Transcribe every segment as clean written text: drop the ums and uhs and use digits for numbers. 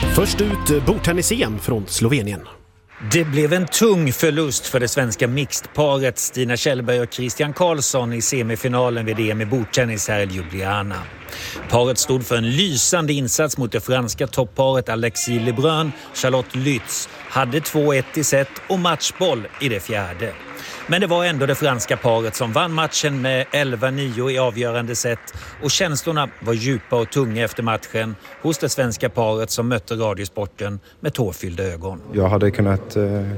Först ut bordtennis-EM från Slovenien. Det blev en tung förlust för det svenska mixedparet Stina Kjellberg och Christian Karlsson i semifinalen vid EM i bordtennis här i Ljubljana. Paret stod för en lysande insats mot det franska toppparet Alexis Lebrun. Charlotte Lütz hade 2-1 i set och matchboll i det fjärde. Men det var ändå det franska paret som vann matchen med 11-9 i avgörande set och känslorna var djupa och tunga efter matchen hos det svenska paret som mötte Radiosporten med tårfyllda ögon. Jag hade kunnat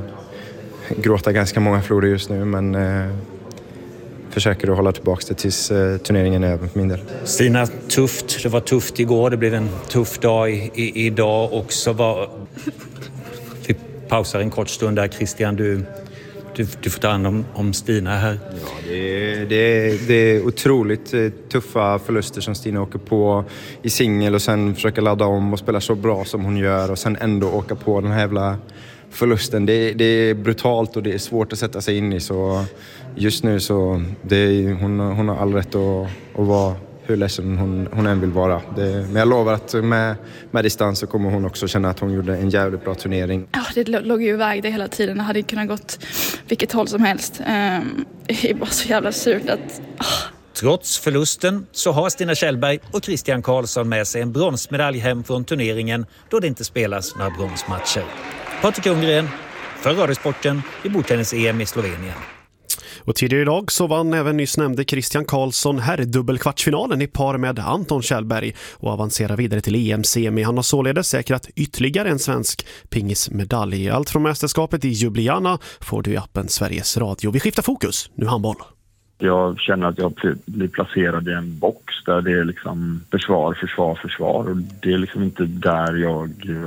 gråta ganska många floder just nu, men försöker att hålla tillbaka det tills turneringen är över för min del. Stina, tufft. Det var tufft igår, det blev en tuff dag idag också. Vi pausar en kort stund där, Christian. Du får ta hand om Stina här. Ja, det är otroligt tuffa förluster som Stina åker på i singel och sen försöker ladda om och spela så bra som hon gör och sen ändå åka på den här jävla förlusten. Det är brutalt och det är svårt att sätta sig in i, så just nu så hon har all rätt att vara hur ledsen hon än vill vara. Men jag lovar att med distans så kommer hon också känna att hon gjorde en jävligt bra turnering. Ja, det låg ju iväg det hela tiden. Det hade kunnat gått vilket håll som helst. Det är bara så jävla surt att... Trots förlusten så har Stina Kjellberg och Christian Karlsson med sig en bronsmedalj hem från turneringen då det inte spelas några bronsmatcher. Patrik Ungren för Radiosporten i bordtennis-EM i Slovenien. Och tidigare idag så vann även nyss nämnde Christian Karlsson herrdubbelkvartsfinalen i par med Anton Kjellberg och avancerar vidare till EM-semi. Han har således säkrat ytterligare en svensk pingismedalj. Allt från mästerskapet i Ljubljana får du i appen Sveriges Radio. Vi skiftar fokus, nu handboll. Jag känner att jag blir placerad i en box där det är liksom försvar och det är liksom inte där jag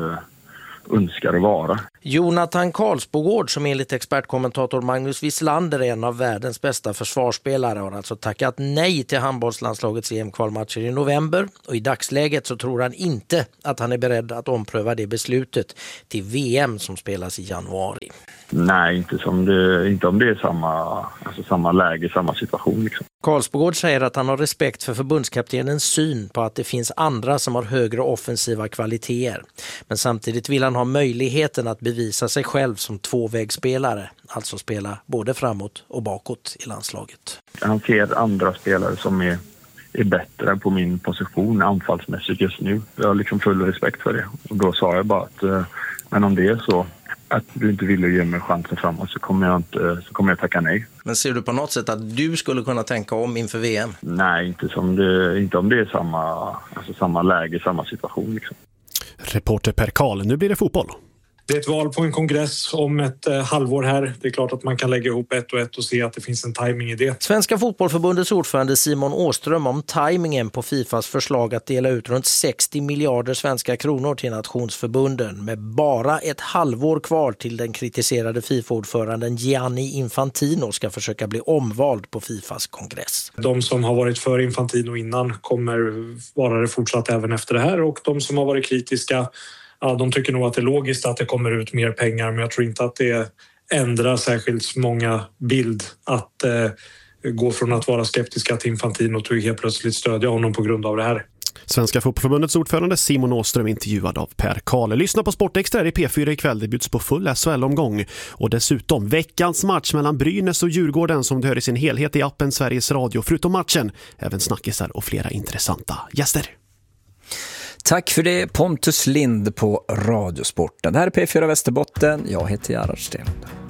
önskar att vara. Jonathan Karlsbogård, som enligt expertkommentator Magnus Wislander är en av världens bästa försvarsspelare, har alltså tackat nej till handbollslandslagets EM-kvalmatcher i november och i dagsläget så tror han inte att han är beredd att ompröva det beslutet till VM som spelas i januari. Nej, inte om det är samma läge, samma situation liksom. Karlsbogård säger att han har respekt för förbundskaptenens syn på att det finns andra som har högre offensiva kvaliteter. Men samtidigt vill han ha möjligheten att bevisa sig själv som tvåvägsspelare, alltså spela både framåt och bakåt i landslaget. Han ser andra spelare som är bättre på min position anfallsmässigt just nu. Jag har liksom full respekt för det. Och då sa jag bara att men om det är så att du inte vill ge mig chansen framåt så kommer jag tacka nej. Men ser du på något sätt att du skulle kunna tänka om inför VM? Nej, inte om det är samma läge, samma situation liksom. Reporter Per Karl, nu blir det fotboll. Det är ett val på en kongress om ett halvår här. Det är klart att man kan lägga ihop ett och ett och se att det finns en timing i det. Svenska fotbollförbundets ordförande Simon Åström om timingen på Fifas förslag att dela ut runt 60 miljarder svenska kronor till nationsförbunden med bara ett halvår kvar till den kritiserade FIFA-ordföranden Gianni Infantino ska försöka bli omvald på Fifas kongress. De som har varit för Infantino innan kommer vara det fortsatt även efter det här, och de som har varit kritiska, ja, de tycker nog att det är logiskt att det kommer ut mer pengar, men jag tror inte att det ändrar särskilt många bild att gå från att vara skeptiska till Infantino och helt plötsligt stödja honom på grund av det här. Svenska fotbollförbundets ordförande Simon Åström intervjuad av Per Karle. Lyssna på Sportextra i P4 ikväll. Det bjuds på full SHL-omgång. Och dessutom veckans match mellan Brynäs och Djurgården som du hör i sin helhet i appen Sveriges Radio. Förutom matchen, även snackisar och flera intressanta gäster. Tack för det, Pontus Lind på Radiosporten. Det här är P4 Västerbotten. Jag heter Gerhard Sten.